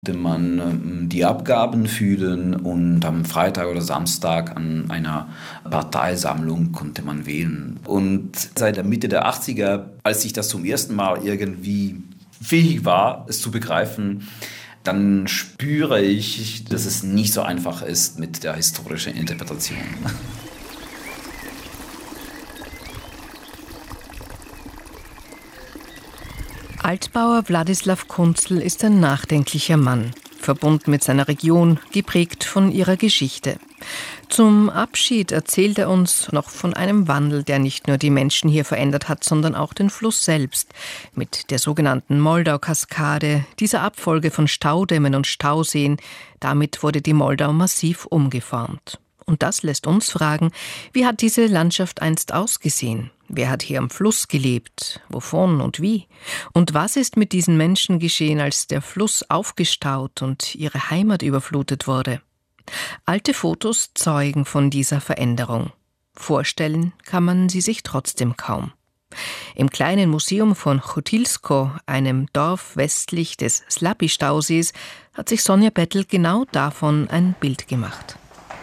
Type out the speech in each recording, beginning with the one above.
Man die Abgaben fühlen und am Freitag oder Samstag an einer Parteisammlung konnte man wählen. Und seit der Mitte der 80er, als ich das zum ersten Mal irgendwie fähig war, es zu begreifen, dann spüre ich, dass es nicht so einfach ist mit der historischen Interpretation. Altbauer Wladislaw Kunzl ist ein nachdenklicher Mann, verbunden mit seiner Region, geprägt von ihrer Geschichte. Zum Abschied erzählt er uns noch von einem Wandel, der nicht nur die Menschen hier verändert hat, sondern auch den Fluss selbst. Mit der sogenannten Moldau-Kaskade, dieser Abfolge von Staudämmen und Stauseen, damit wurde die Moldau massiv umgeformt. Und das lässt uns fragen, wie hat diese Landschaft einst ausgesehen? Wer hat hier am Fluss gelebt? Wovon und wie? Und was ist mit diesen Menschen geschehen, als der Fluss aufgestaut und ihre Heimat überflutet wurde? Alte Fotos zeugen von dieser Veränderung. Vorstellen kann man sie sich trotzdem kaum. Im kleinen Museum von Chotilsko, einem Dorf westlich des Slapi-Stausees, hat sich Sonja Bettel genau davon ein Bild gemacht.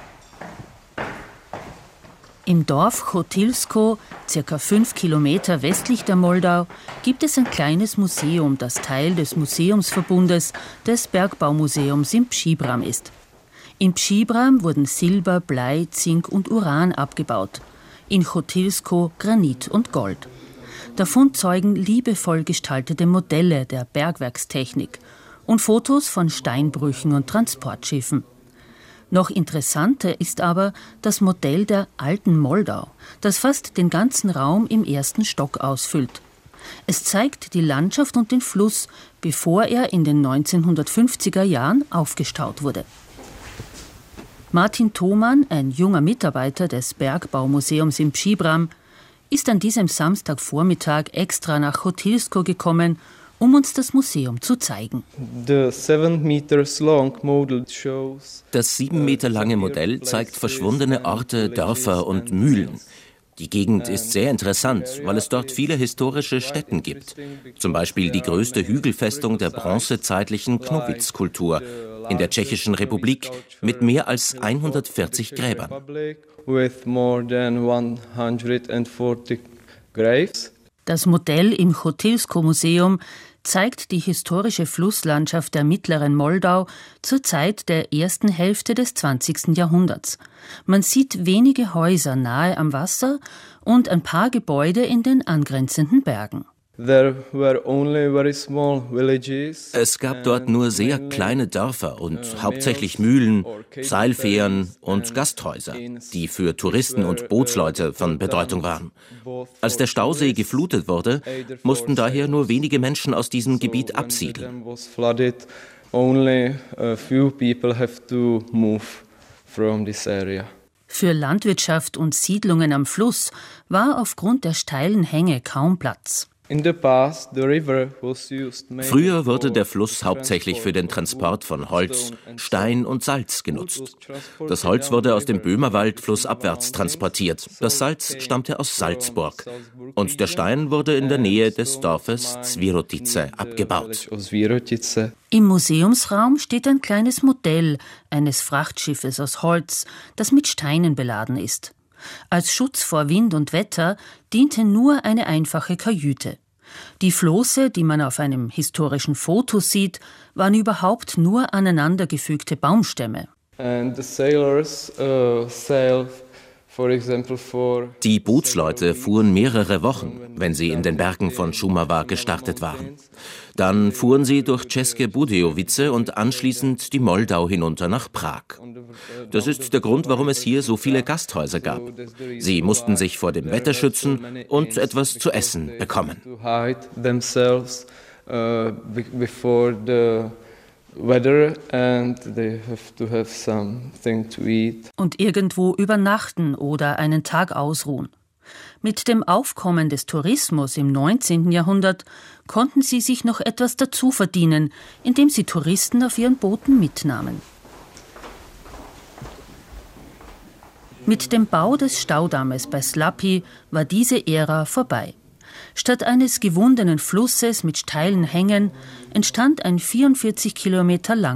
Im Dorf Chotilsko, ca. 5 Kilometer westlich der Moldau, gibt es ein kleines Museum, das Teil des Museumsverbundes des Bergbaumuseums in Pschibram ist. In Pschibram wurden Silber, Blei, Zink und Uran abgebaut. In Chotilsko Granit und Gold. Davon zeugen liebevoll gestaltete Modelle der Bergwerkstechnik und Fotos von Steinbrüchen und Transportschiffen. Noch interessanter ist aber das Modell der alten Moldau, das fast den ganzen Raum im ersten Stock ausfüllt. Es zeigt die Landschaft und den Fluss, bevor er in den 1950er Jahren aufgestaut wurde. Martin Thoman, ein junger Mitarbeiter des Bergbaumuseums in Pschibram, ist an diesem Samstagvormittag extra nach Chotilsko gekommen, um uns das Museum zu zeigen. Das 7 Meter lange Modell zeigt verschwundene Orte, Dörfer und Mühlen. Die Gegend ist sehr interessant, weil es dort viele historische Stätten gibt. Zum Beispiel die größte Hügelfestung der bronzezeitlichen Knowitz-Kultur in der Tschechischen Republik mit mehr als 140 Gräbern. Das Modell im Chotilsko-Museum zeigt die historische Flusslandschaft der mittleren Moldau zur Zeit der ersten Hälfte des 20. Jahrhunderts. Man sieht wenige Häuser nahe am Wasser und ein paar Gebäude in den angrenzenden Bergen. Es gab dort nur sehr kleine Dörfer und hauptsächlich Mühlen, Seilfähren und Gasthäuser, die für Touristen und Bootsleute von Bedeutung waren. Als der Stausee geflutet wurde, mussten daher nur wenige Menschen aus diesem Gebiet absiedeln. Für Landwirtschaft und Siedlungen am Fluss war aufgrund der steilen Hänge kaum Platz. Früher wurde der Fluss hauptsächlich für den Transport von Holz, Stein und Salz genutzt. Das Holz wurde aus dem Böhmerwald flussabwärts transportiert. Das Salz stammte aus Salzburg. Und der Stein wurde in der Nähe des Dorfes Zvirotice abgebaut. Im Museumsraum steht ein kleines Modell eines Frachtschiffes aus Holz, das mit Steinen beladen ist. Als Schutz vor Wind und Wetter diente nur eine einfache Kajüte. Die Flosse, die man auf einem historischen Foto sieht, waren überhaupt nur aneinandergefügte Baumstämme. Die Bootsleute fuhren mehrere Wochen, wenn sie in den Bergen von Šumava gestartet waren. Dann fuhren sie durch České Budějovice und anschließend die Moldau hinunter nach Prag. Das ist der Grund, warum es hier so viele Gasthäuser gab. Sie mussten sich vor dem Wetter schützen und etwas zu essen bekommen. Und irgendwo übernachten oder einen Tag ausruhen. Mit dem Aufkommen des Tourismus im 19. Jahrhundert konnten sie sich noch etwas dazu verdienen, indem sie Touristen auf ihren Booten mitnahmen. Mit dem Bau des Staudammes bei Slapi war diese Ära vorbei. Statt eines gewundenen Flusses mit steilen Hängen entstand ein 44 Kilometer langer